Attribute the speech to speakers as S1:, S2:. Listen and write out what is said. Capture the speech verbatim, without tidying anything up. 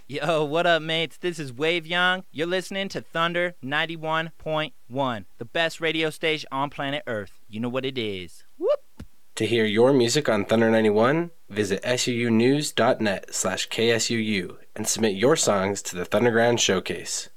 S1: Yo, what up, mates? This is Wave Young. You're listening to Thunder ninety-one point one, the best radio station on planet Earth. You know what it is. Whoop!
S2: To hear your music on Thunder ninety-one, visit suunews.net slash KSUU and submit your songs to the Thunderground Showcase.